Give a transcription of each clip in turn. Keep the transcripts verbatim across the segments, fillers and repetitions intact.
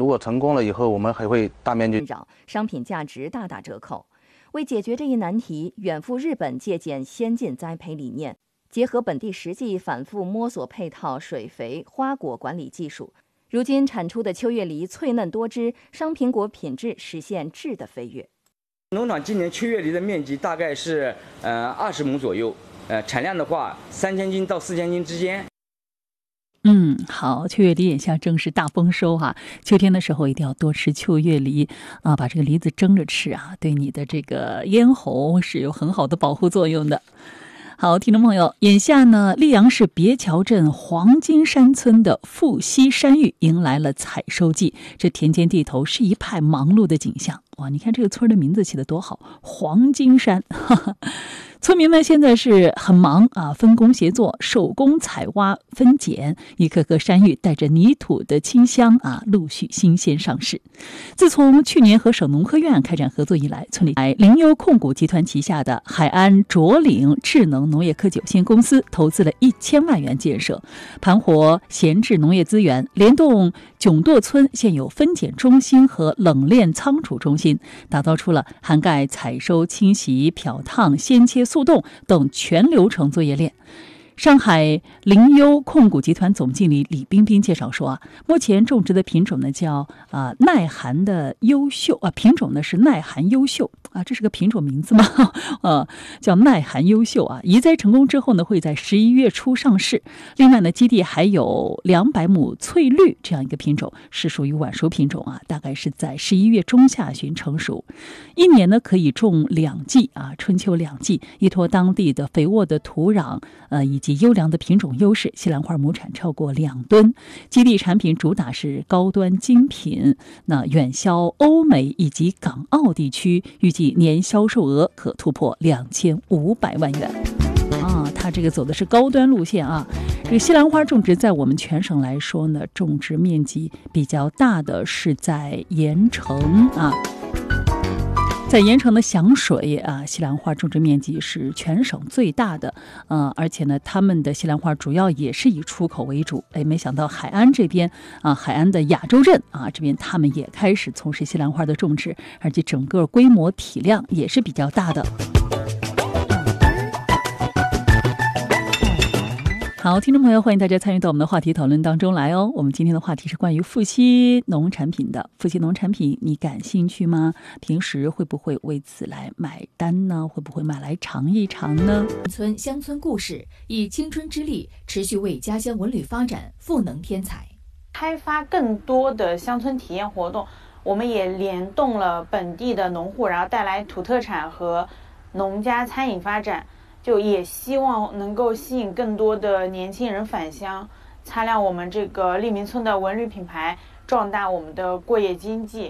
果成功了以后，我们还会大面积商品价值大打折扣。为解决这一难题，远赴日本借鉴先进栽培理念，结合本地实际，反复摸索配套水肥、花果管理技术。如今产出的秋月梨脆嫩多汁，商品果品质实现质的飞跃。 农场今年秋月梨的面积大概是呃二十亩左右，呃产量的话三千斤到四千斤之间。 嗯，好，秋月梨眼下正是大丰收哈、啊，秋天的时候一定要多吃秋月梨啊，把这个梨子蒸着吃啊，对你的这个咽喉是有很好的保护作用的。好，听众朋友，眼下呢，溧阳市别桥镇黄金山村的富溪山芋迎来了采收季，这田间地头是一派忙碌的景象。哇，你看这个村的名字起得多好，黄金山。哈哈，村民们现在是很忙啊，分工协作，手工采挖分拣，一颗颗山芋带着泥土的清香啊，陆续新鲜上市。自从去年和省农科院开展合作以来，村里林优控股集团旗下的海安卓岭智能农业科技有限公司投资了一千万元建设，盘活闲置农业资源，联动囧垛村现有分拣中心和冷链仓储中心，打造出了涵盖采收、清洗、漂烫、鲜切、速冻等全流程作业链。上海林优控股集团总经理李冰冰介绍说啊，目前种植的品种呢叫啊、呃、耐寒的优秀啊，品种呢是耐寒优秀啊，这是个品种名字吗？呃，叫耐寒优秀啊。移栽成功之后呢，会在十一月初上市。另外呢，基地还有两百亩翠绿这样一个品种，是属于晚熟品种啊，大概是在十一月中下旬成熟。一年呢可以种两季啊，春秋两季，依托当地的肥沃的土壤，呃以及及优良的品种优势，西兰花亩产超过两吨。基地产品主打是高端精品，那远销欧美以及港澳地区，预计年销售额可突破两千五百万元。啊，它这个走的是高端路线啊。这个西兰花种植在我们全省来说呢，种植面积比较大的是在盐城啊。在盐城的响水啊，西兰花种植面积是全省最大的，呃，而且呢，他们的西兰花主要也是以出口为主。哎，没想到海安这边啊，海安的亚洲镇啊，这边他们也开始从事西兰花的种植，而且整个规模体量也是比较大的。好，听众朋友，欢迎大家参与到我们的话题讨论当中来哦。我们今天的话题是关于富硒农产品的。富硒农产品你感兴趣吗？平时会不会为此来买单呢？会不会买来尝一尝呢？ 村乡村故事，以青春之力持续为家乡文旅发展赋能添彩， 开发更多的乡村体验活动。我们也联动了本地的农户，然后带来土特产和农家餐饮发展。就也希望能够吸引更多的年轻人返乡，擦亮我们这个利民村的文旅品牌，壮大我们的过夜经济。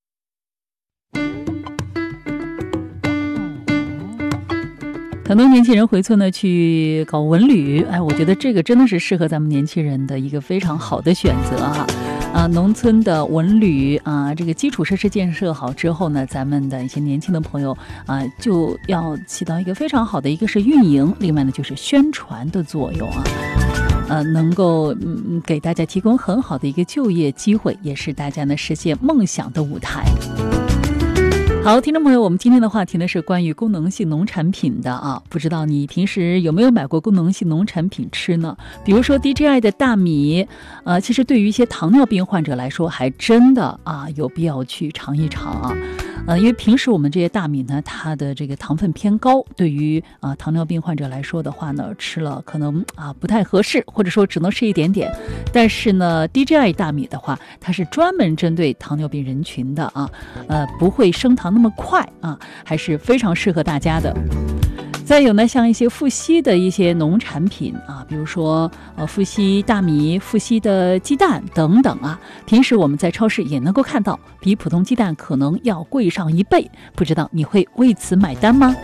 很多年轻人回村呢去搞文旅，哎，我觉得这个真的是适合咱们年轻人的一个非常好的选择啊。啊，农村的文旅啊，这个基础设施建设好之后呢，咱们的一些年轻的朋友啊，就要起到一个非常好的，一个是运营，另外呢就是宣传的作用啊，呃，能够嗯给大家提供很好的一个就业机会，也是大家呢实现梦想的舞台。好，听众朋友，我们今天的话题呢是关于功能性农产品的啊，不知道你平时有没有买过功能性农产品吃呢？比如说 D J I 的大米，呃，其实对于一些糖尿病患者来说，还真的啊有必要去尝一尝啊。呃，因为平时我们这些大米呢，它的这个糖分偏高，对于啊、呃、糖尿病患者来说的话呢，吃了可能啊不太合适，或者说只能吃一点点。但是呢 ，D J I 大米的话，它是专门针对糖尿病人群的啊，呃，不会升糖那么快啊，还是非常适合大家的。再有呢，像一些富硒的一些农产品啊，比如说呃富硒大米、富硒的鸡蛋等等啊，平时我们在超市也能够看到，比普通鸡蛋可能要贵上一倍，不知道你会为此买单吗？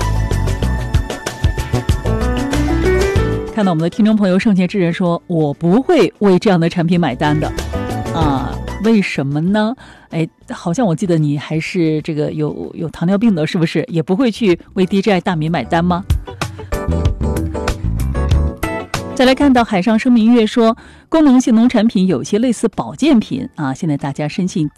看到我们的听众朋友圣贤之人说，我不会为这样的产品买单的啊。为什么呢？哎，好像我记得你还是这个有有糖尿病的，是不是？也不会去为 D J I 大米买单吗？再来看到海上生明月说，功能性农产品有些类似保健品啊，现在大家深信